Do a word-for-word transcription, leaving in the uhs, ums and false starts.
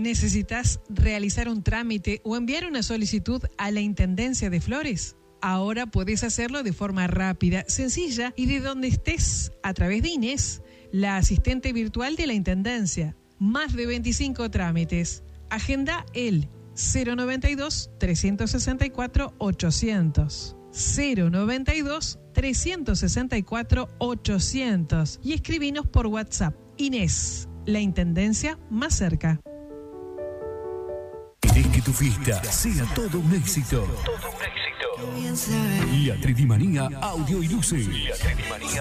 ¿Necesitas realizar un trámite o enviar una solicitud a la Intendencia de Flores? Ahora puedes hacerlo de forma rápida, sencilla y de donde estés, a través de Inés, la asistente virtual de la Intendencia. Más de veinticinco trámites. Agenda el cero noventa y dos, trescientos sesenta y cuatro, ochocientos. cero noventa y dos, trescientos sesenta y cuatro, ochocientos. Y escribinos por WhatsApp. Inés, la Intendencia más cerca. ¿Querés que tu fiesta sea todo un éxito? Todo un éxito. Y a Tridimanía Audio y Luces.